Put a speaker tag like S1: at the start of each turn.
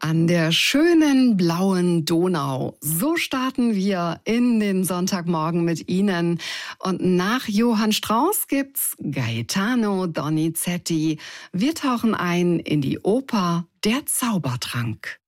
S1: An der schönen blauen Donau. So starten wir in den Sonntagmorgen mit Ihnen. Und nach Johann Strauss gibt's Gaetano Donizetti. Wir tauchen ein in die Oper Der Zaubertrank.